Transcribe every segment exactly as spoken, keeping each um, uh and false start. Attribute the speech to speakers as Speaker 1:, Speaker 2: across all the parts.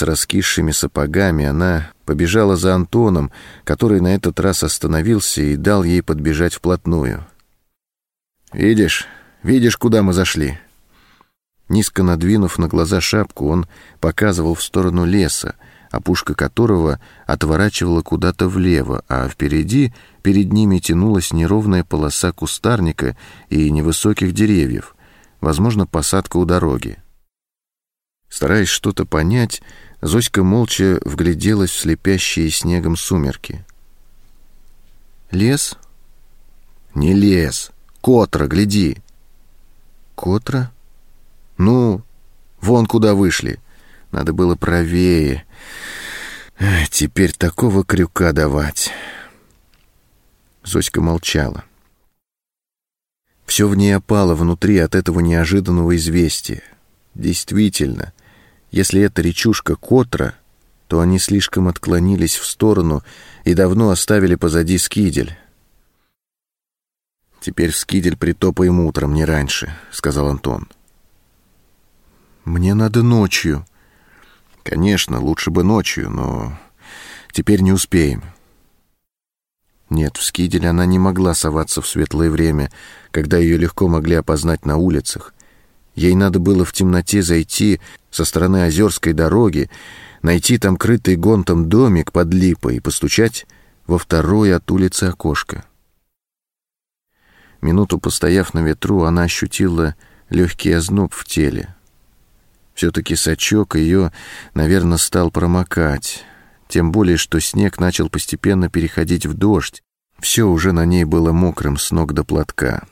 Speaker 1: с раскисшими сапогами, она побежала за Антоном, который на этот раз остановился и дал ей подбежать вплотную. «Видишь, видишь, куда мы зашли?» Низко надвинув на глаза шапку, он показывал в сторону леса, опушка которого отворачивала куда-то влево, а впереди, перед ними тянулась неровная полоса кустарника и невысоких деревьев, возможно, посадка у дороги. Стараясь что-то понять, Зоська молча вгляделась в слепящие снегом сумерки. «Лес?» «Не лес. Котра, гляди». «Котра? Ну, вон куда вышли. Надо было правее. Эх, теперь такого крюка давать». Зоська молчала. Все в ней опало внутри от этого неожиданного известия. Действительно, если это речушка Котра, то они слишком отклонились в сторону и давно оставили позади Скидель. «Теперь в Скидель притопаем утром, не раньше», — сказал Антон. «Мне надо ночью». «Конечно, лучше бы ночью, но теперь не успеем». Нет, в Скидель она не могла соваться в светлое время, когда ее легко могли опознать на улицах. Ей надо было в темноте зайти со стороны Озерской дороги, найти там крытый гонтом домик под липой и постучать во второе от улицы окошко. Минуту постояв на ветру, она ощутила легкий озноб в теле. Все-таки сачок ее, наверное, стал промокать, тем более, что снег начал постепенно переходить в дождь. Все уже на ней было мокрым с ног до платка.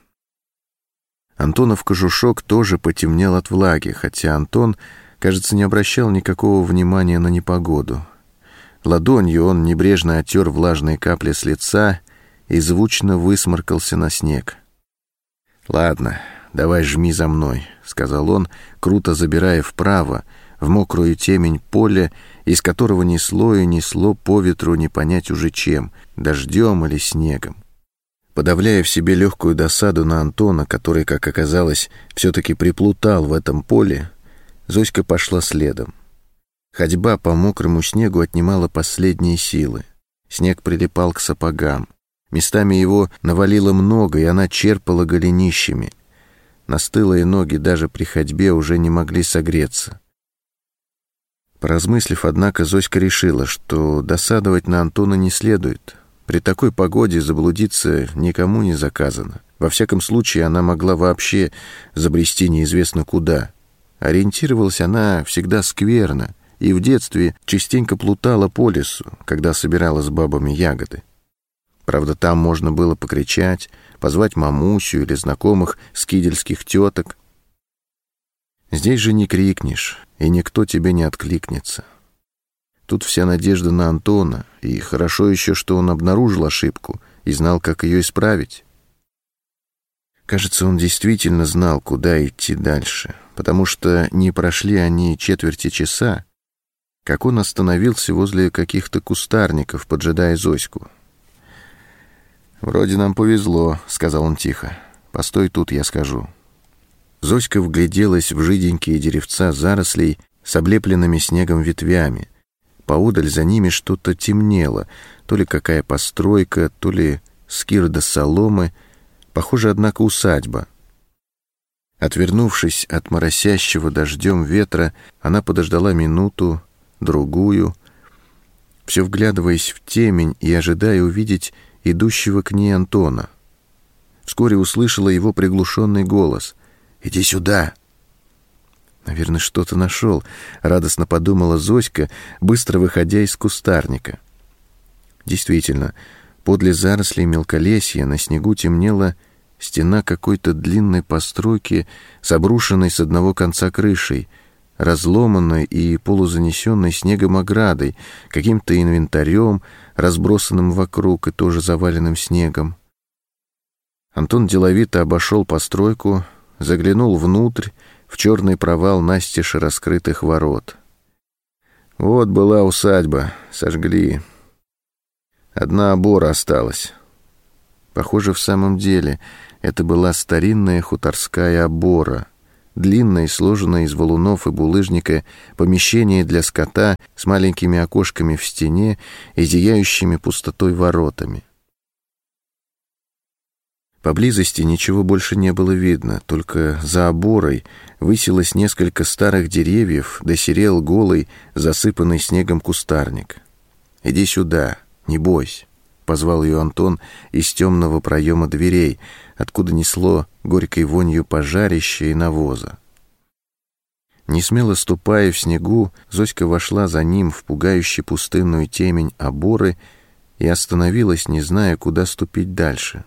Speaker 1: Антонов кожушок тоже потемнел от влаги, хотя Антон, кажется, не обращал никакого внимания на непогоду. Ладонью он небрежно оттер влажные капли с лица и звучно высморкался на снег. «Ладно, давай жми за мной», — сказал он, круто забирая вправо, в мокрую темень поля, из которого несло и несло по ветру не понять уже чем, дождем или снегом. Подавляя в себе легкую досаду на Антона, который, как оказалось, все-таки приплутал в этом поле, Зоська пошла следом. Ходьба по мокрому снегу отнимала последние силы. Снег прилипал к сапогам. Местами его навалило много, и она черпала голенищами. Настылые ноги даже при ходьбе уже не могли согреться. Поразмыслив, однако, Зоська решила, что досадовать на Антона не следует. При такой погоде заблудиться никому не заказано. Во всяком случае, она могла вообще забрести неизвестно куда. Ориентировалась она всегда скверно, и в детстве частенько плутала по лесу, когда собирала с бабами ягоды. Правда, там можно было покричать, позвать мамусю или знакомых скидельских теток. Здесь же не крикнешь, и никто тебе не откликнется. Тут вся надежда на Антона, и хорошо еще, что он обнаружил ошибку и знал, как ее исправить. Кажется, он действительно знал, куда идти дальше, потому что не прошли они четверти часа, как он остановился возле каких-то кустарников, поджидая Зоську. «Вроде нам повезло», — сказал он тихо. «Постой тут, я скажу». Зоська вгляделась в жиденькие деревца зарослей с облепленными снегом ветвями. Поодаль за ними что-то темнело, то ли какая постройка, то ли скирда соломы, похоже, однако, усадьба. Отвернувшись от моросящего дождем ветра, она подождала минуту, другую, все вглядываясь в темень и ожидая увидеть идущего к ней Антона. Вскоре услышала его приглушенный голос. «Иди сюда!» «Наверное, что-то нашел», — радостно подумала Зоська, быстро выходя из кустарника. Действительно, подле зарослей мелколесья на снегу темнела стена какой-то длинной постройки с обрушенной с одного конца крышей, разломанной и полузанесенной снегом оградой, каким-то инвентарем, разбросанным вокруг и тоже заваленным снегом. Антон деловито обошел постройку, заглянул внутрь, в черный провал настежь раскрытых ворот. Вот была усадьба, сожгли. Одна обора осталась. Похоже, в самом деле, это была старинная хуторская обора, длинное, сложенное из валунов и булыжника помещение для скота с маленькими окошками в стене и зияющими пустотой воротами. Поблизости ничего больше не было видно, только за оборой высилось несколько старых деревьев, да серел голый, засыпанный снегом кустарник. «Иди сюда, не бойся», — позвал ее Антон из темного проема дверей, откуда несло горькой вонью пожарища и навоза. Несмело ступая в снегу, Зоська вошла за ним в пугающе пустынную темень оборы и остановилась, не зная, куда ступить дальше.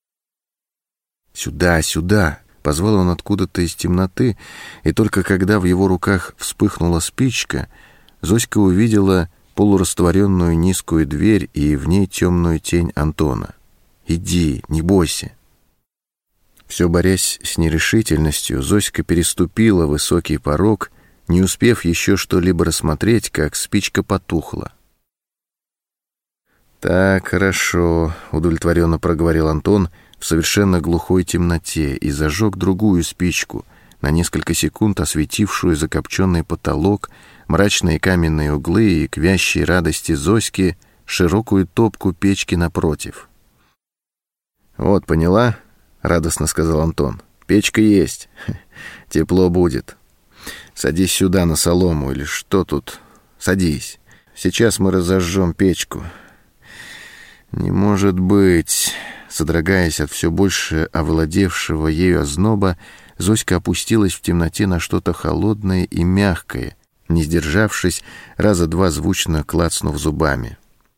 Speaker 1: «Сюда, сюда!» — позвал он откуда-то из темноты, и только когда в его руках вспыхнула спичка, Зоська увидела полурастворенную низкую дверь и в ней темную тень Антона. «Иди, не бойся!» Все борясь с нерешительностью, Зоська переступила высокий порог, не успев еще что-либо рассмотреть, как спичка потухла. «Так, хорошо», — удовлетворенно проговорил Антон в совершенно глухой темноте и зажег другую спичку, на несколько секунд осветившую закопченный потолок, мрачные каменные углы и, к вящей радости Зоськи, широкую топку печки напротив. «Вот, поняла?» — радостно сказал Антон. «Печка есть. Тепло будет. Садись сюда на солому, или что тут? Садись. Сейчас мы разожжем печку». «Не может быть!» Содрогаясь от все больше овладевшего ею озноба, Зоська опустилась в темноте на что-то холодное и мягкое, не сдержавшись, раза два звучно клацнув зубами.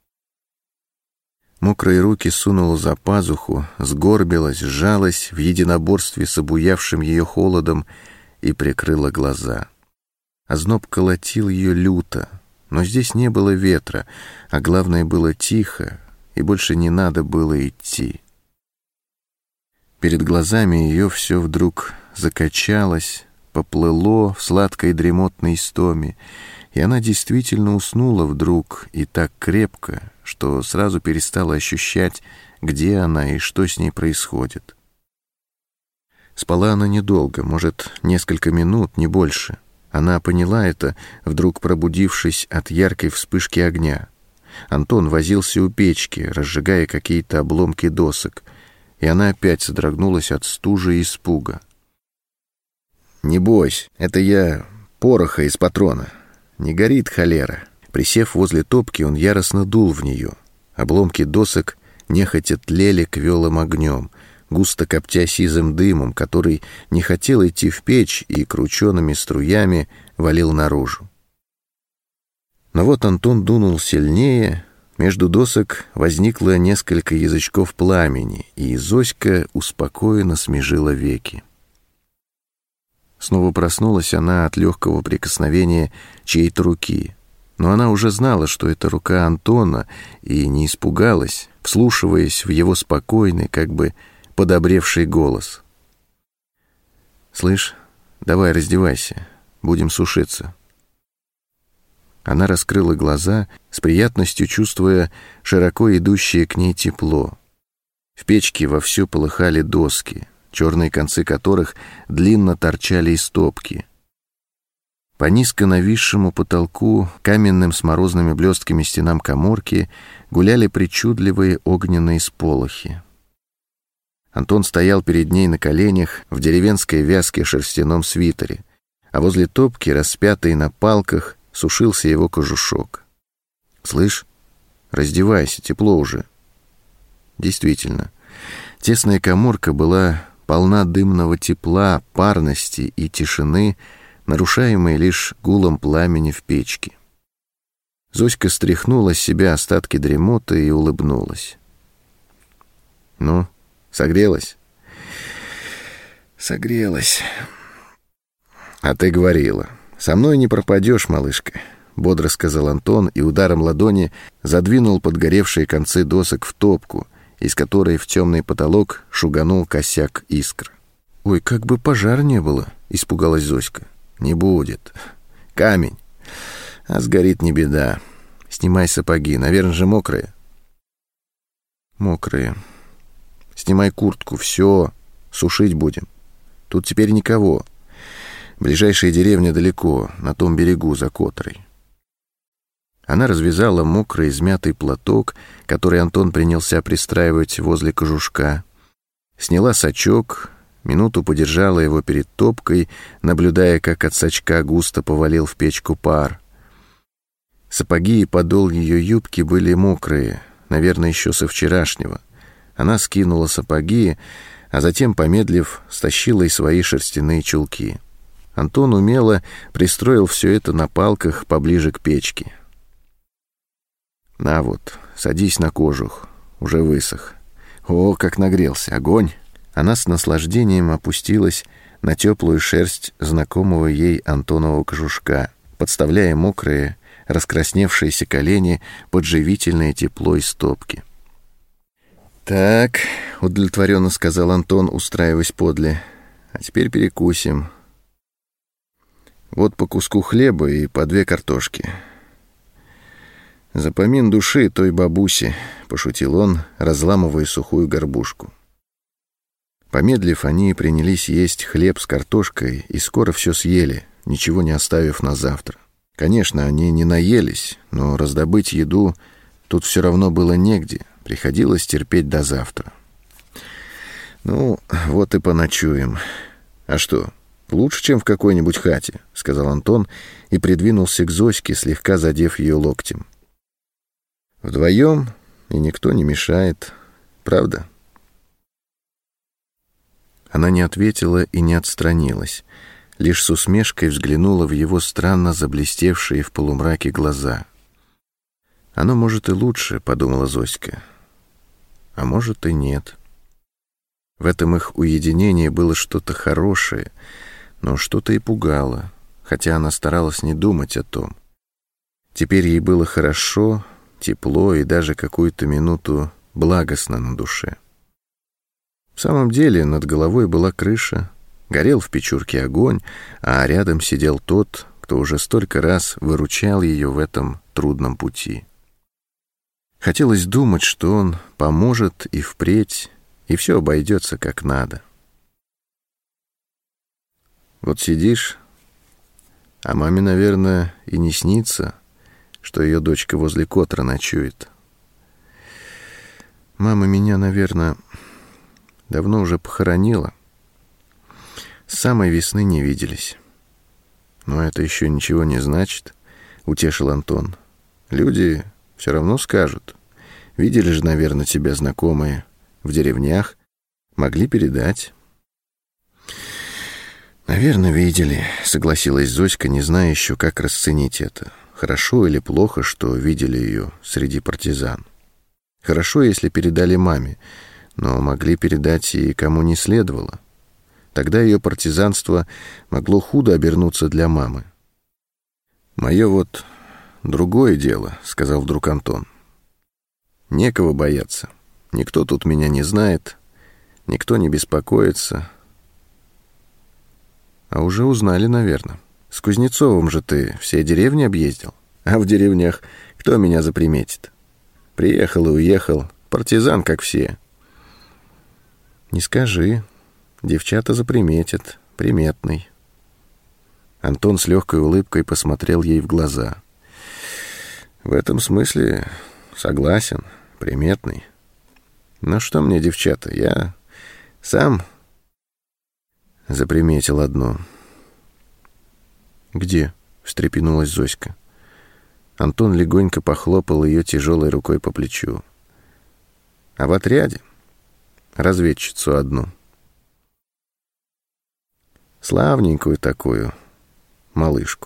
Speaker 1: Мокрые руки сунула за пазуху, сгорбилась, сжалась в единоборстве с обуявшим ее холодом и прикрыла глаза. Озноб колотил ее люто, но здесь не было ветра, а главное, было тихо, и больше не надо было идти. Перед глазами ее все вдруг закачалось, поплыло в сладкой дремотной истоме, и она действительно уснула вдруг и так крепко, что сразу перестала ощущать, где она и что с ней происходит. Спала она недолго, может, несколько минут, не больше. Она поняла это, вдруг пробудившись от яркой вспышки огня. Антон возился у печки, разжигая какие-то обломки досок, и она опять содрогнулась от стужи и испуга. «Не бойся, это я пороха из патрона. Не горит холера». Присев возле топки, он яростно дул в нее. Обломки досок нехотя тлели квелым огнем, густо коптя сизым дымом, который не хотел идти в печь и кручеными струями валил наружу. Но вот Антон дунул сильнее, между досок возникло несколько язычков пламени, и Зоська успокоенно смежила веки. Снова проснулась она от легкого прикосновения чьей-то руки, но она уже знала, что это рука Антона, и не испугалась, вслушиваясь в его спокойный, как бы подобревший голос. «Слышь, давай раздевайся, будем сушиться». Она раскрыла глаза, с приятностью чувствуя широко идущее к ней тепло. В печке вовсю полыхали доски, черные концы которых длинно торчали из топки. По низко нависшему потолку, каменным с морозными блестками стенам каморки гуляли причудливые огненные сполохи. Антон стоял перед ней на коленях в деревенской вязке шерстяном свитере, а возле топки, распятый на палках, сушился его кожушок. «Слышь, раздевайся, тепло уже». Действительно, тесная каморка была полна дымного тепла, парности и тишины, нарушаемой лишь гулом пламени в печке. Зоська стряхнула с себя остатки дремоты и улыбнулась. «Ну, согрелась?» «Согрелась. А ты говорила, со мной не пропадешь, малышка», — бодро сказал Антон и ударом ладони задвинул подгоревшие концы досок в топку, из которой в темный потолок шуганул косяк искр. «Ой, как бы пожар не было», — испугалась Зоська. «Не будет. Камень. А сгорит не беда. Снимай сапоги, наверное же мокрые». «Мокрые. Снимай куртку, все, сушить будем. Тут теперь никого. Ближайшая деревня далеко, на том берегу, за Котрой. Она развязала мокрый измятый платок, который Антон принялся пристраивать возле кожушка, сняла сачок, минуту подержала его перед топкой, наблюдая, как от сачка густо повалил в печку пар. Сапоги и подол ее юбки были мокрые, наверное, еще со вчерашнего. Она скинула сапоги, а затем, помедлив, стащила и свои шерстяные чулки. Антон умело пристроил все это на палках поближе к печке. «На вот, садись на кожух, уже высох. О, как нагрелся, огонь!» Она с наслаждением опустилась на теплую шерсть знакомого ей Антонова кожушка, подставляя мокрые, раскрасневшиеся колени под живительное тепло из топки. «Так», — удовлетворенно сказал Антон, устраиваясь подле, — «а теперь перекусим. Вот по куску хлеба и по две картошки. За помин души той бабуси», — пошутил он, разламывая сухую горбушку. Помедлив, они принялись есть хлеб с картошкой и скоро все съели, ничего не оставив на завтра. Конечно, они не наелись, но раздобыть еду тут все равно было негде, приходилось терпеть до завтра. «Ну, вот и поночуем. А что, лучше, чем в какой-нибудь хате», — сказал Антон и придвинулся к Зоське, слегка задев ее локтем. «Вдвоем, и никто не мешает, правда?» Она не ответила и не отстранилась, лишь с усмешкой взглянула в его странно заблестевшие в полумраке глаза. «Оно, может, и лучше», — подумала Зоська. «А может, и нет». В этом их уединении было что-то хорошее, но что-то и пугало, хотя она старалась не думать о том. Теперь ей было хорошо, тепло и даже какую-то минуту благостно на душе. В самом деле над головой была крыша, горел в печурке огонь, а рядом сидел тот, кто уже столько раз выручал ее в этом трудном пути. Хотелось думать, что он поможет и впредь, и все обойдется как надо. Вот сидишь, а маме, наверное, и не снится, что ее дочка возле Котра ночует. Мама меня, наверное, давно уже похоронила. С самой весны не виделись. Но это еще ничего не значит, — утешил Антон. Люди все равно скажут. Видели же, наверное, тебя знакомые в деревнях, могли передать. «Наверное, видели», — согласилась Зоська, не зная еще, как расценить это. Хорошо или плохо, что видели ее среди партизан. Хорошо, если передали маме, но могли передать и кому не следовало. Тогда ее партизанство могло худо обернуться для мамы. «Мое вот другое дело», — сказал вдруг Антон. «Некого бояться. Никто тут меня не знает, никто не беспокоится». «А уже узнали, наверное. С Кузнецовым же ты все деревни объездил. А в деревнях кто меня заприметит? Приехал и уехал, партизан, как все». «Не скажи. Девчата заприметят. Приметный». Антон с легкой улыбкой посмотрел ей в глаза. «В этом смысле согласен, приметный. Но что мне, девчата, я сам заприметил одну». «Где?» — встрепенулась Зоська. Антон легонько похлопал ее тяжелой рукой по плечу. «А в отряде? Разведчицу одну. Славненькую такую малышку».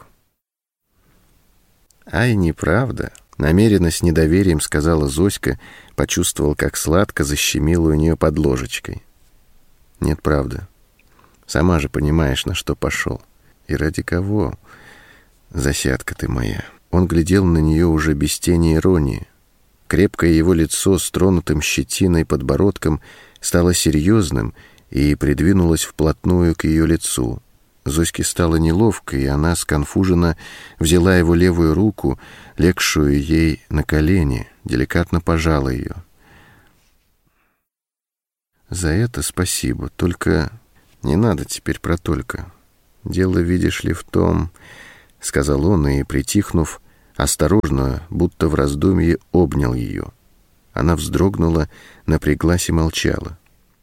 Speaker 1: «Ай, неправда», — намеренно с недоверием сказала Зоська, почувствовал, как сладко защемило у нее под ложечкой. «Нет, правда. Сама же понимаешь, на что пошел. И ради кого? Засядка ты моя». Он глядел на нее уже без тени иронии. Крепкое его лицо с тронутым щетиной подбородком стало серьезным и придвинулось вплотную к ее лицу. Зоське стало неловко, и она сконфуженно взяла его левую руку, легшую ей на колени, деликатно пожала ее. «За это спасибо, только не надо теперь про только. «Дело, видишь ли, в том, — сказал он, и, притихнув, осторожно, будто в раздумье, обнял ее. Она вздрогнула, напряглась и молчала.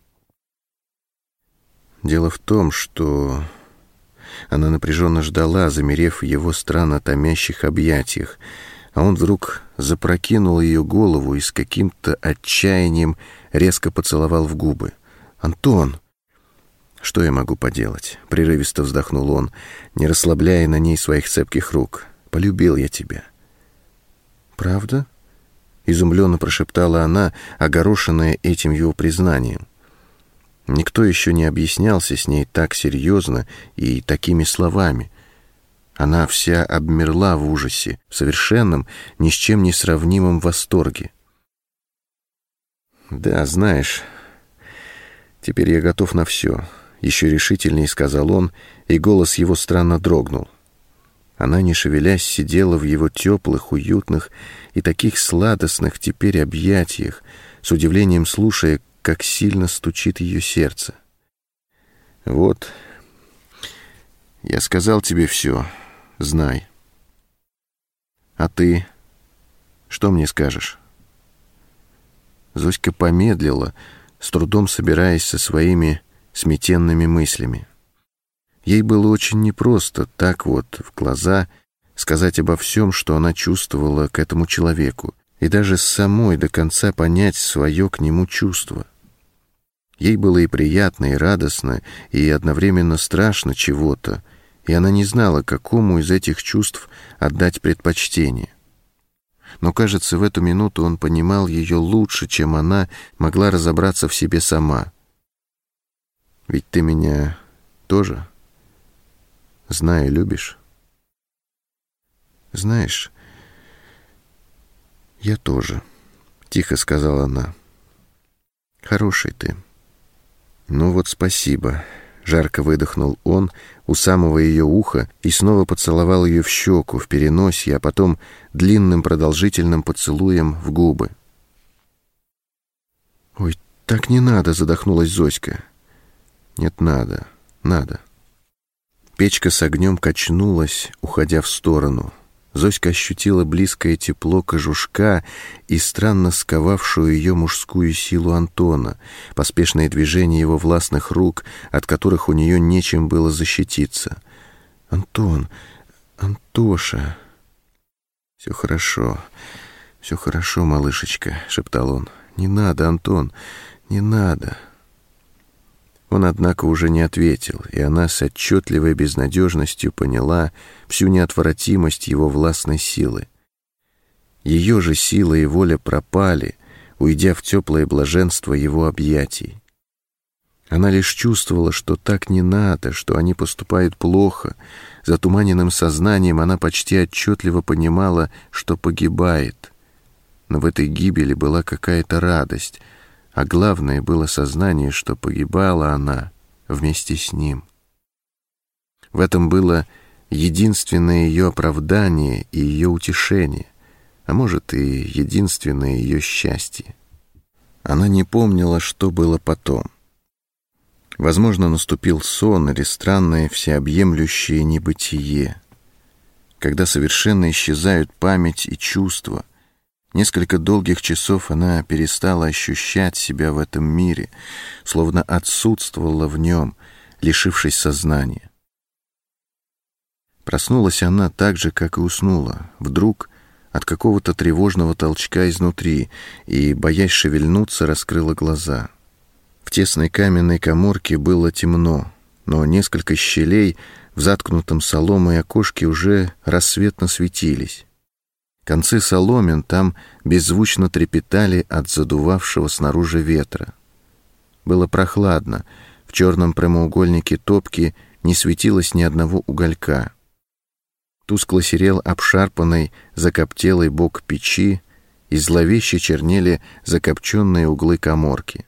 Speaker 1: Дело в том, что...» Она напряженно ждала, замерев в его странно томящих объятиях, а он вдруг запрокинул ее голову и с каким-то отчаянием резко поцеловал в губы. «Антон!» «Что я могу поделать?» — прерывисто вздохнул он, не расслабляя на ней своих цепких рук. «Полюбил я тебя». «Правда?» — изумленно прошептала она, огорошенная этим его признанием. Никто еще не объяснялся с ней так серьезно и такими словами. Она вся обмерла в ужасе, в совершенном, ни с чем не сравнимом восторге. «Да, знаешь, теперь я готов на все», — еще решительнее сказал он, и голос его странно дрогнул. Она, не шевелясь, сидела в его теплых, уютных и таких сладостных теперь объятиях, с удивлением слушая, как сильно стучит ее сердце. «Вот, я сказал тебе все, знай. А ты что мне скажешь?» Зоська помедлила, с трудом собираясь со своими сметенными мыслями. Ей было очень непросто так вот в глаза сказать обо всем, что она чувствовала к этому человеку, и даже самой до конца понять свое к нему чувство. Ей было и приятно, и радостно, и одновременно страшно чего-то, и она не знала, какому из этих чувств отдать предпочтение. Но, кажется, в эту минуту он понимал ее лучше, чем она могла разобраться в себе сама. «Ведь ты меня тоже, знаю, любишь?» «Знаешь, я тоже», — тихо сказала она. «Хороший ты». «Ну вот спасибо», — жарко выдохнул он у самого ее уха и снова поцеловал ее в щеку, в переносье, а потом длинным продолжительным поцелуем в губы. «Ой, так не надо», — задохнулась Зоська. «Нет, надо, надо». Печка с огнем качнулась, уходя в сторону. Зоська ощутила близкое тепло кожушка и странно сковавшую ее мужскую силу Антона, поспешные движения его властных рук, от которых у нее нечем было защититься. «Антон, Антоша!» «Все хорошо, все хорошо, малышечка», — шептал он. «Не надо, Антон, не надо». Он, однако, уже не ответил, и она с отчетливой безнадежностью поняла всю неотвратимость его властной силы. Ее же сила и воля пропали, уйдя в теплое блаженство его объятий. Она лишь чувствовала, что так не надо, что они поступают плохо. Затуманенным сознанием она почти отчетливо понимала, что погибает. Но в этой гибели была какая-то радость, а главное было сознание, что погибала она вместе с ним. В этом было единственное ее оправдание и ее утешение, а может и единственное ее счастье. Она не помнила, что было потом. Возможно, наступил сон или странное всеобъемлющее небытие, когда совершенно исчезают память и чувства. Несколько долгих часов она перестала ощущать себя в этом мире, словно отсутствовала в нем, лишившись сознания. Проснулась она так же, как и уснула, вдруг от какого-то тревожного толчка изнутри, и, боясь шевельнуться, раскрыла глаза. В тесной каменной каморке было темно, но несколько щелей в заткнутом соломой окошке уже рассветно светились. Концы соломен там беззвучно трепетали от задувавшего снаружи ветра. Было прохладно, в черном прямоугольнике топки не светилось ни одного уголька. Тускло серел обшарпанный, закоптелый бок печи, и зловеще чернели закопченные углы каморки.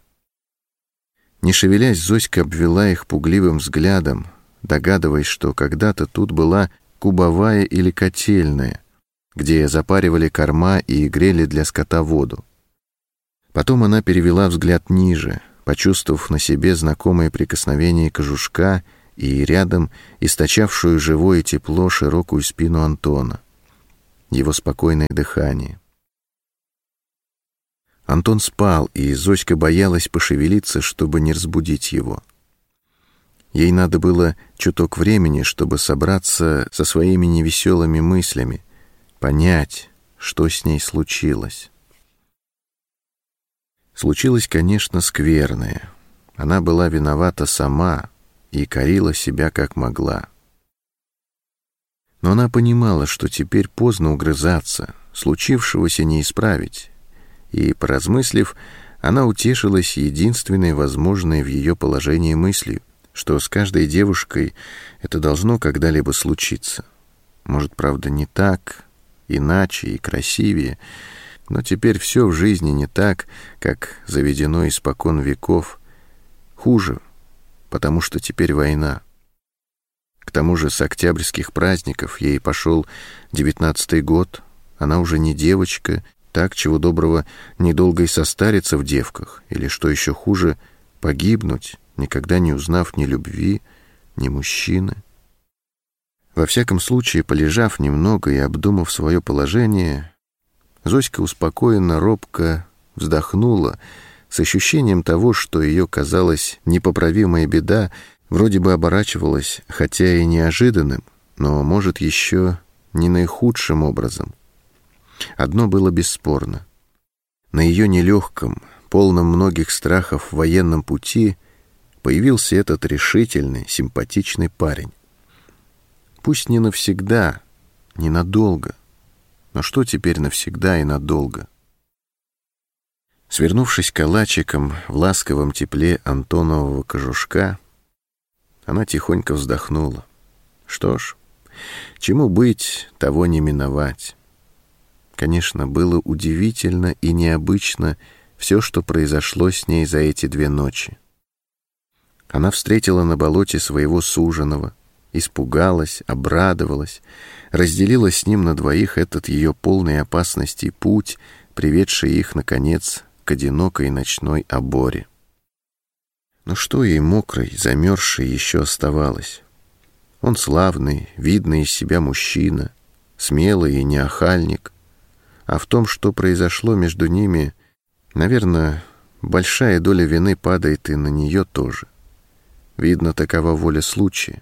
Speaker 1: Не шевелясь, Зоська обвела их пугливым взглядом, догадываясь, что когда-то тут была кубовая или котельная, где запаривали корма и грели для скота воду. Потом она перевела взгляд ниже, почувствовав на себе знакомое прикосновение кожушка и рядом источавшую живое тепло широкую спину Антона, его спокойное дыхание. Антон спал, и Зоська боялась пошевелиться, чтобы не разбудить его. Ей надо было чуток времени, чтобы собраться со своими невеселыми мыслями, понять, что с ней случилось. Случилось, конечно, скверное. Она была виновата сама и корила себя как могла. Но она понимала, что теперь поздно угрызаться, случившегося не исправить, и, поразмыслив, она утешилась единственной возможной в ее положении мыслью, что с каждой девушкой это должно когда-либо случиться. Может, правда, не так, иначе и красивее, но теперь все в жизни не так, как заведено испокон веков. Хуже, потому что теперь война. К тому же с октябрьских праздников ей пошел девятнадцатый год, она уже не девочка, так, чего доброго, недолго и состариться в девках, или, что еще хуже, погибнуть, никогда не узнав ни любви, ни мужчины. Во всяком случае, полежав немного и обдумав свое положение, Зоська успокоенно, робко вздохнула с ощущением того, что ее, казалось, непоправимая беда вроде бы оборачивалась, хотя и неожиданным, но, может, еще не наихудшим образом. Одно было бесспорно. На ее нелегком, полном многих страхов военном пути появился этот решительный, симпатичный парень. Пусть не навсегда, ненадолго, но что теперь навсегда и надолго? Свернувшись калачиком в ласковом тепле Антонового кожушка, она тихонько вздохнула. Что ж, чему быть, того не миновать. Конечно, было удивительно и необычно все, что произошло с ней за эти две ночи. Она встретила на болоте своего суженого, испугалась, обрадовалась, разделила с ним на двоих этот ее полный опасностей путь, приведший их, наконец, к одинокой ночной оборе. Но что ей мокрой, замерзшей еще оставалось? Он славный, видный из себя мужчина, смелый и неохальник, а в том, что произошло между ними, наверное, большая доля вины падает и на нее тоже. Видно, такова воля случая.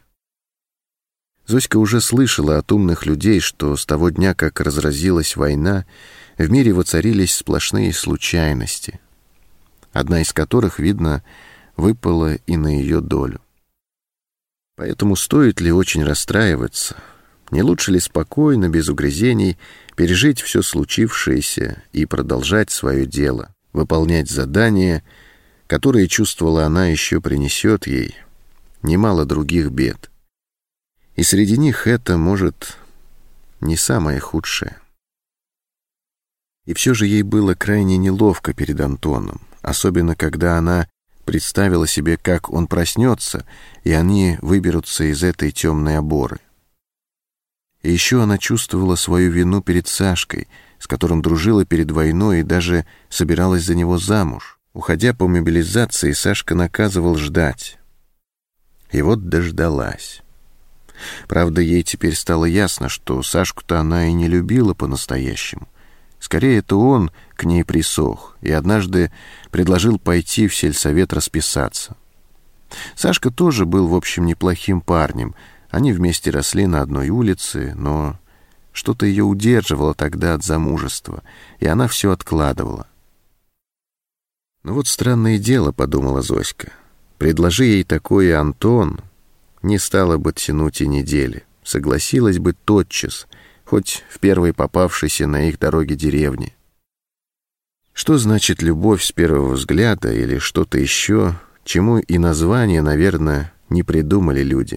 Speaker 1: Зоська уже слышала от умных людей, что с того дня, как разразилась война, в мире воцарились сплошные случайности, одна из которых, видно, выпала и на ее долю. Поэтому стоит ли очень расстраиваться? Не лучше ли спокойно, без угрызений, пережить все случившееся и продолжать свое дело, выполнять задания, которые, чувствовала она, еще принесет ей немало других бед? И среди них это, может, не самое худшее. И все же ей было крайне неловко перед Антоном, особенно когда она представила себе, как он проснется, и они выберутся из этой темной оборы. И еще она чувствовала свою вину перед Сашкой, с которым дружила перед войной и даже собиралась за него замуж. Уходя по мобилизации, Сашка наказывал ждать. И вот дождалась. Правда, ей теперь стало ясно, что Сашку-то она и не любила по-настоящему. Скорее, это он к ней присох и однажды предложил пойти в сельсовет расписаться. Сашка тоже был, в общем, неплохим парнем. Они вместе росли на одной улице, но что-то ее удерживало тогда от замужества, и она все откладывала. «Ну вот странное дело», — подумала Зоська. «Предложи ей такое Антон, не стала бы тянуть и недели, согласилась бы тотчас, хоть в первой попавшейся на их дороге деревне. Что значит любовь с первого взгляда или что-то еще, чему и название, наверное, не придумали люди?»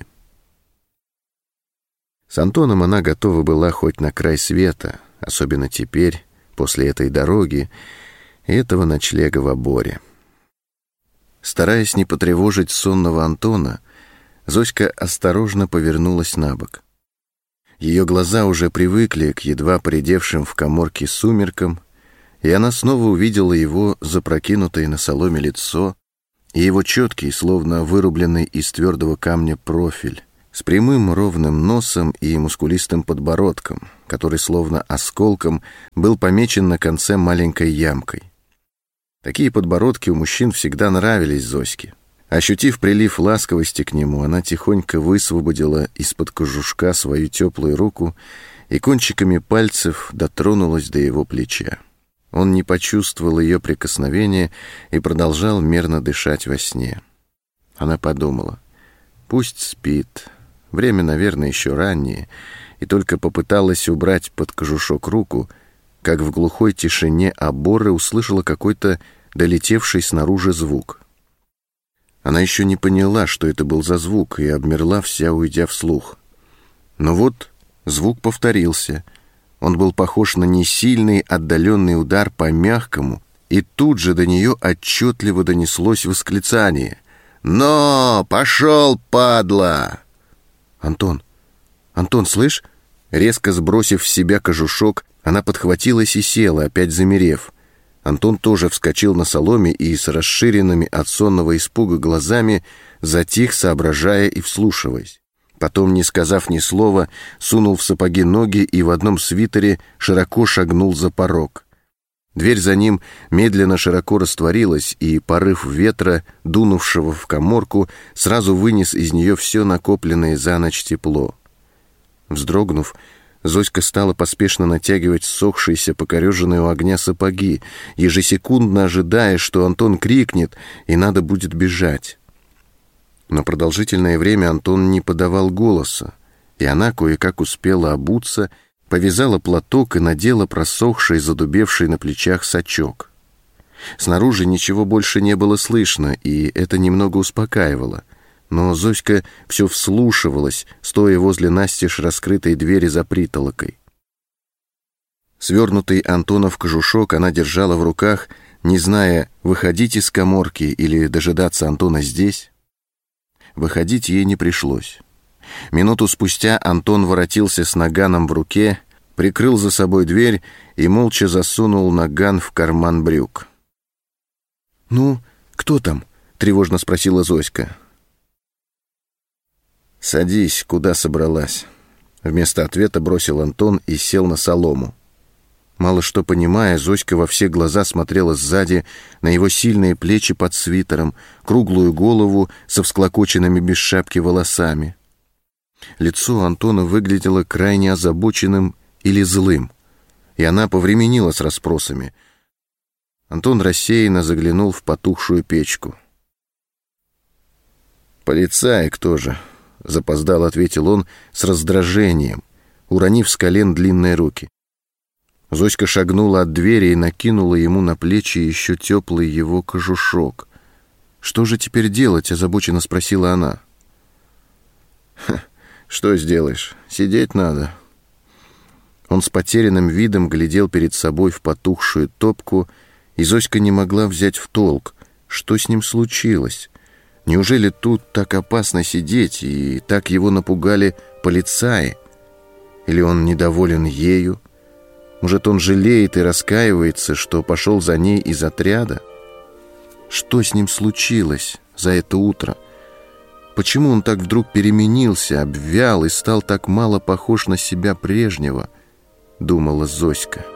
Speaker 1: С Антоном она готова была хоть на край света, особенно теперь, после этой дороги и этого ночлега в оборе. Стараясь не потревожить сонного Антона, Зоська осторожно повернулась на бок. Ее глаза уже привыкли к едва поредевшим в каморке сумеркам, и она снова увидела его запрокинутое на соломе лицо и его четкий, словно вырубленный из твердого камня профиль, с прямым ровным носом и мускулистым подбородком, который словно осколком был помечен на конце маленькой ямкой. Такие подбородки у мужчин всегда нравились Зоське. Ощутив прилив ласковости к нему, она тихонько высвободила из-под кожушка свою теплую руку и кончиками пальцев дотронулась до его плеча. Он не почувствовал ее прикосновения и продолжал мерно дышать во сне. Она подумала: пусть спит, время, наверное, еще раннее, и только попыталась убрать под кожушок руку, как в глухой тишине оборы услышала какой-то долетевший снаружи звук. Она еще не поняла, что это был за звук, и обмерла вся, уйдя вслух. Но вот звук повторился. Он был похож на несильный отдаленный удар по мягкому, и тут же до нее отчетливо донеслось восклицание: «Но! Пошел, падла!» «Антон! Антон, слышь?» Резко сбросив с себя кожушок, она подхватилась и села, опять замерев. Антон тоже вскочил на соломе и с расширенными от сонного испуга глазами затих, соображая и вслушиваясь. Потом, не сказав ни слова, сунул в сапоги ноги и в одном свитере широко шагнул за порог. Дверь за ним медленно широко растворилась, и порыв ветра, дунувшего в каморку, сразу вынес из нее все накопленное за ночь тепло. Вздрогнув, Зоська стала поспешно натягивать ссохшиеся, покореженные у огня сапоги, ежесекундно ожидая, что Антон крикнет, и надо будет бежать. Но продолжительное время Антон не подавал голоса, и она кое-как успела обуться, повязала платок и надела просохший, задубевший на плечах сачок. Снаружи ничего больше не было слышно, и это немного успокаивало. Но Зоська все вслушивалась, стоя возле настежь раскрытой двери за притолокой. Свернутый Антонов кожушок она держала в руках, не зная, выходить из каморки или дожидаться Антона здесь. Выходить ей не пришлось. Минуту спустя Антон воротился с наганом в руке, прикрыл за собой дверь и молча засунул наган в карман брюк. «Ну, кто там?» — тревожно спросила Зоська. «Садись, куда собралась?» Вместо ответа бросил Антон и сел на солому. Мало что понимая, Зоська во все глаза смотрела сзади на его сильные плечи под свитером, круглую голову со всклокоченными без шапки волосами. Лицо Антона выглядело крайне озабоченным или злым, и она повременила с расспросами. Антон рассеянно заглянул в потухшую печку. «Полицай кто же?» — запоздало ответил он с раздражением, уронив с колен длинные руки. Зоська шагнула от двери и накинула ему на плечи еще теплый его кожушок. «Что же теперь делать?» — озабоченно спросила она. «Что сделаешь? Сидеть надо». Он с потерянным видом глядел перед собой в потухшую топку, и Зоська не могла взять в толк, что с ним случилось. Неужели тут так опасно сидеть, и так его напугали полицаи? Или он недоволен ею? Может, он жалеет и раскаивается, что пошел за ней из отряда? Что с ним случилось за это утро? Почему он так вдруг переменился, обвял и стал так мало похож на себя прежнего? Думала Зоська.